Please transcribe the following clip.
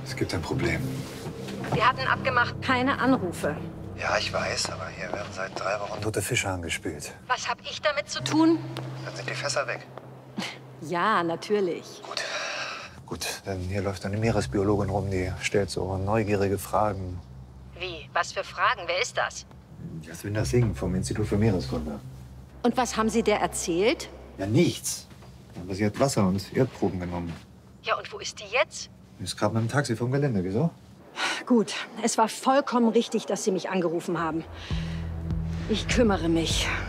Es gibt ein Problem. Wir hatten abgemacht, keine Anrufe. Ja, ich weiß, aber hier werden seit 3 Wochen tote Fische angespült. Was habe ich damit zu tun? Dann sind die Fässer weg. Ja, natürlich. Gut, denn hier läuft eine Meeresbiologin rum, die stellt so neugierige Fragen. Wie? Was für Fragen? Wer ist das? Jaswinder Singh vom Institut für Meereskunde. Und was haben Sie der erzählt? Ja, nichts. Aber sie hat Wasser und Erdproben genommen. Ja, und wo ist die jetzt? Ist gerade mit dem Taxi vom Gelände. Wieso? Gut, es war vollkommen richtig, dass Sie mich angerufen haben. Ich kümmere mich.